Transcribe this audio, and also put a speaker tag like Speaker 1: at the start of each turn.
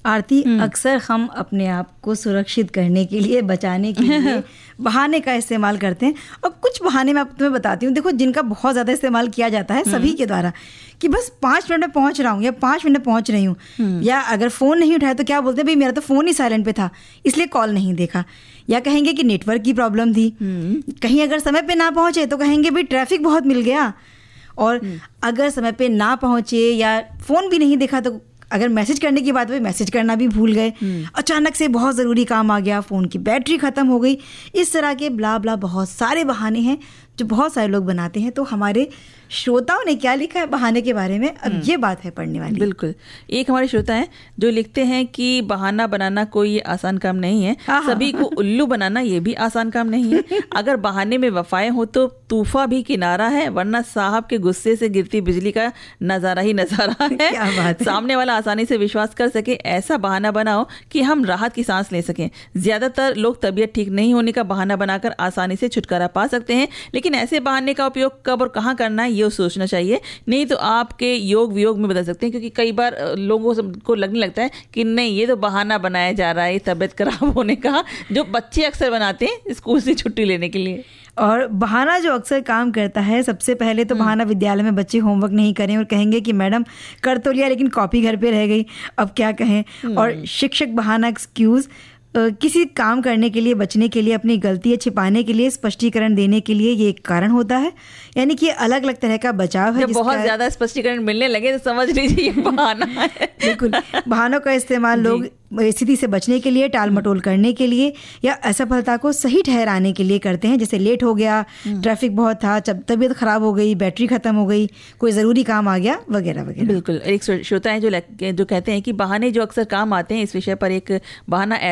Speaker 1: आरती, अक्सर हम अपने आप को सुरक्षित करने के लिए, बचाने के लिए बहाने का इस्तेमाल करते हैं। और कुछ बहाने मैं तुम्हें बताती हूँ, देखो, जिनका बहुत ज़्यादा इस्तेमाल किया जाता है सभी के द्वारा, कि बस 5 मिनट में पहुँच रहा हूँ या 5 मिनट में पहुँच रही हूँ, या अगर फ़ोन नहीं उठाया तो क्या बोलते हैं, भाई मेरा तो फ़ोन ही साइलेंट पे था इसलिए कॉल नहीं देखा, या कहेंगे कि नेटवर्क की प्रॉब्लम थी। कहीं अगर समय पे ना पहुँचे तो कहेंगे भाई ट्रैफिक बहुत मिल गया। और अगर समय पे ना पहुँचे या फ़ोन भी नहीं देखा तो अगर मैसेज करने की बात हुई, मैसेज करना भी भूल गए, अचानक से बहुत ज़रूरी काम आ गया, फ़ोन की बैटरी ख़त्म हो गई, इस तरह के ब्ला ब्ला बहुत सारे बहाने हैं जो बहुत सारे लोग बनाते हैं। तो हमारे श्रोताओं ने क्या लिखा है बहाने के बारे में, अब ये बात है पढ़ने वाली।
Speaker 2: बिल्कुल, एक हमारे श्रोता हैं जो लिखते हैं कि बहाना बनाना कोई आसान काम नहीं है, सभी को उल्लू बनाना ये भी आसान काम नहीं है। अगर बहाने में वफाएं हो तो तूफा भी किनारा है, वरना साहब के गुस्से से गिरती बिजली का नजारा ही नजारा है।
Speaker 1: क्या बात है।
Speaker 2: सामने वाला आसानी से विश्वास कर सके ऐसा बहाना बनाओ कि हम राहत की सांस ले सकें। ज्यादातर लोग तबीयत ठीक नहीं होने का बहाना बनाकर आसानी से छुटकारा पा सकते हैं, लेकिन ऐसे बहाने का उपयोग कब और कहाँ करना है ये सोचना चाहिए, नहीं तो आपके योग वियोग में बदल सकते हैं। क्योंकि कई बार लोगों को लगने लगता है कि नहीं ये तो बहाना बनाया जा रहा है तबीयत खराब होने का, जो बच्चे अक्सर बनाते हैं स्कूल से छुट्टी लेने के लिए।
Speaker 1: और बहाना जो अक्सर काम करता है, सबसे पहले तो बहाना विद्यालय में बच्चे होमवर्क नहीं करें और कहेंगे कि मैडम कर तो लिया लेकिन कॉपी घर पे रह गई, अब क्या कहें। और शिक्षक बहाना एक्सक्यूज़, किसी काम करने के लिए, बचने के लिए, अपनी गलतियाँ छिपाने के लिए, स्पष्टीकरण देने के लिए ये एक कारण होता है। यानी कि अलग अलग तरह का बचाव है।
Speaker 2: जब बहुत ज़्यादा स्पष्टीकरण मिलने लगे तो समझ लीजिए ये बहाना है।
Speaker 1: बिल्कुल, बहानों का इस्तेमाल लोग स्थिति से बचने के लिए, टाल मटोल करने के लिए, या असफलता को सही ठहराने के लिए करते हैं। जैसे लेट हो गया, ट्रैफिक बहुत था, तबीयत खराब हो गई, बैटरी खत्म हो गई, कोई ज़रूरी काम आ गया, वगैरह वगैरह।
Speaker 2: बिल्कुल, एक श्रोता है जो कहते हैं कि बहाने जो अक्सर काम आते हैं, इस विषय पर एक बहाना